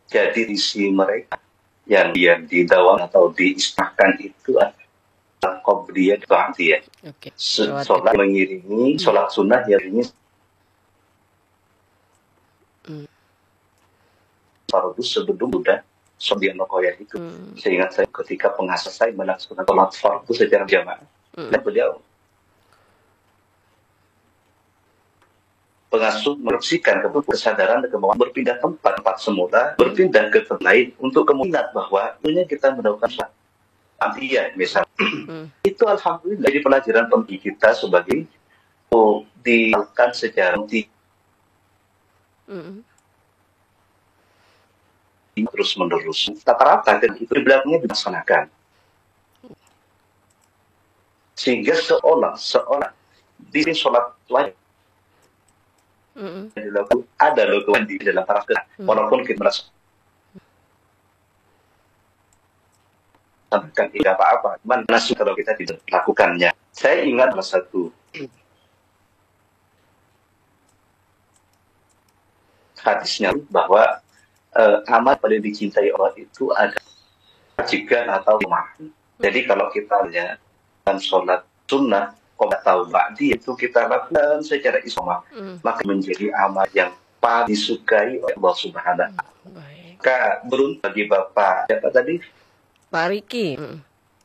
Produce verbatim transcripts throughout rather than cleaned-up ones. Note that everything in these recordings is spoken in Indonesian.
Jadi isi mereka yang dia didawam atau diistilahkan itu adalah qobliyah ba'diyah. Oke. Sholat mengiringi sholat sunnah yang ini Hmm. fardu sebelum udah sholat nokoyah itu. Hmm. Sehingga saya ketika pengasas saya melaksanakan sholat fardu secara jamaah, Hmm. dan beliau pengasuh merefleksikan kesadaran dan kemauan berpindah tempat tempat semula, berpindah ke tempat lain untuk kemudian bahwa tentunya kita melakukan sholat ba'diyah misalnya. Hmm. Itu alhamdulillah jadi pelajaran penting kita sebagai oh, dilakukan secara Hmm. terus menerus. Rata-rata dan itu di belakangnya dilaksanakan. Sehingga seolah seolah di sholat lain Hmm. dilakukan ada logo di dalam taraf kita, Hmm. walaupun kita merasa kan tidak apa-apa, mana sih kalau kita tidak lakukannya. Saya ingat salah satu hadisnya bahwa uh, amal paling dicintai Allah itu ada jigan atau rumah. Jadi kalau kita lihat dan sholat sunnah atau ba'di itu kita lakukan secara isma, Hmm. maka menjadi amal yang paling disukai oleh Allah Subhanahu. Baik. Maka beruntung bagi Bapak siapa tadi? Pak Riki. Hmm.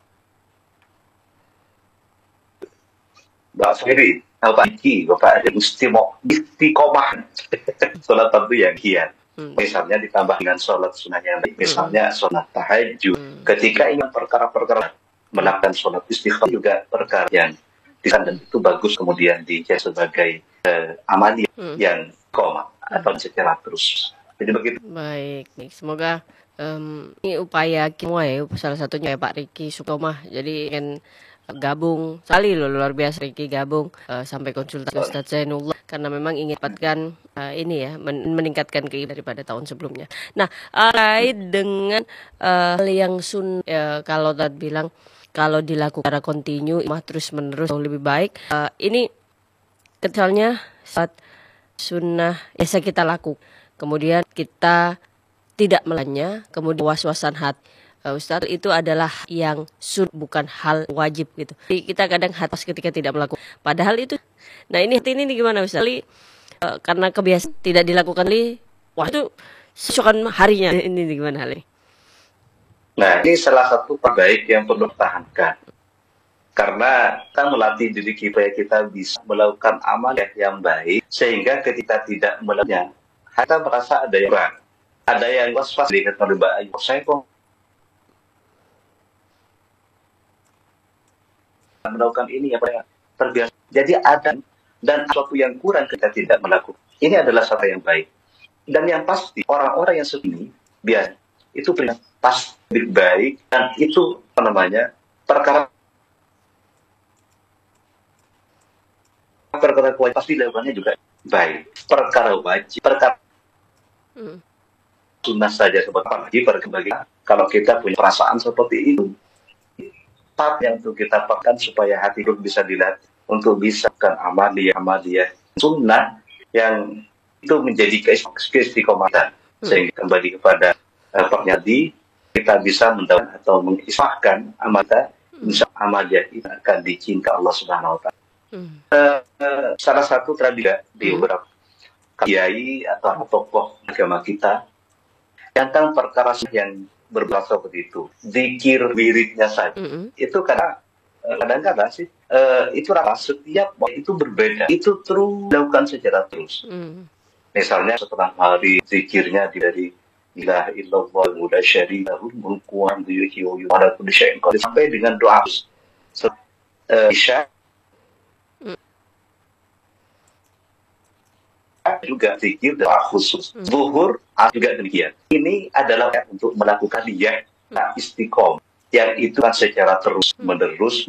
Bapak sendiri, Bapak Riki, Bapak ada istimo, istiqomah, sholat fardu yang kian. Hmm. Misalnya ditambah dengan sholat sunnah yang baik, misalnya sholat tahajud. Hmm. Ketika ingin perkara-perkara melakukan sholat istighfar juga perkara yang dan itu bagus kemudian dijadikan sebagai uh, amalia Hmm. yang koma atau secara terus. Jadi begitu. Baik, nih semoga um, ini upaya semua ya, salah satunya ya Pak Riki Sukomah. Jadi kan gabung sekali loh, luar biasa Riki gabung uh, sampai konsultasi Ustadz Zainullah karena memang ingin dapatkan uh, ini ya men meningkatkan keimanan daripada tahun sebelumnya. Nah, terkait dengan uh, hal yang sun uh, kalau tadi bilang kalau dilakukan secara kontinu mah terus menerus lebih baik. Uh, ini misalnya saat sunnah biasa kita lakukan, kemudian kita tidak melakukannya, kemudian was-wasan hati. Uh, Ustaz, itu adalah yang sun bukan hal wajib gitu. Jadi kita kadang hati pas ketika tidak melakukan. Padahal itu. Nah ini ini, ini gimana Ustaz? Uh, karena kebiasaan tidak dilakukan li, wah itu sesukan harinya. Ini, ini gimana hal ini? Nah, ini salah satu perbaik yang perlu dipertahankan. Karena kita melatih diri kita, kita bisa melakukan amal yang baik, sehingga ketika tidak melakukannya, kita merasa ada yang kurang. Ada yang was-was dikatakan oleh Mbak Ayu, saya kok melakukan ini apa yang terbiasa. Jadi ada dan sesuatu yang kurang kita tidak melakukan. Ini adalah satu yang baik. Dan yang pasti, orang-orang yang seperti ini, biasa, itu pasti lebih baik, dan itu apa namanya, perkara perkara wajib pasti dilakukannya juga baik. Perkara wajib, perkara Hmm. sunnah saja seperti lagi perkara kalau kita punya perasaan seperti itu, tapi yang untuk kita pakai supaya hati itu bisa dilatih untuk bisa kan amalia amalia sunnah yang itu menjadi keistiqomatan, Hmm. sehingga kembali kepada uh, pernyadi kita bisa mendapatkan atau mengisahkan amalia, insya amalia itu akan dicinta Allah Subhanahu Wa Taala. Hmm. Uh, uh, salah satu tradisi di Hmm. beberapa kiai atau tokoh agama kita tentang perkara yang berbahasa seperti itu, zikir wiridnya saja. Hmm. Itu karena uh, kadang-kadang sih uh, itu rasa setiap waktu itu berbeda, itu terus dilakukan secara terus. Hmm. Misalnya setelah hari zikirnya dari ilah illallah muda syarikahu mengkuam diyuhiyu pada kulli syai'in qadir sampai dengan doa uh, isya juga zikir doa khusus zuhur juga demikian. Ini adalah untuk melakukan dia istiqomah yang itu kan secara terus menerus.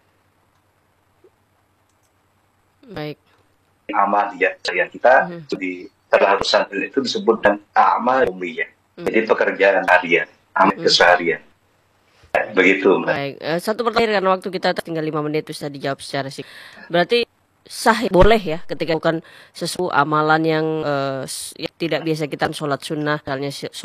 Baik. Amal dia yang kita Hmm. di terlalu pesantren itu disebut dengan amal umiyah. Jadi pekerjaan harian, amal Hmm. keseharian. Begitu, Mbak. Baik, uh, satu pertanyaan karena waktu kita tinggal lima menit bisa dijawab secara singkat. Berarti sah boleh ya ketika bukan sesuatu amalan yang, uh, yang tidak biasa kita sholat sunnah, misalnya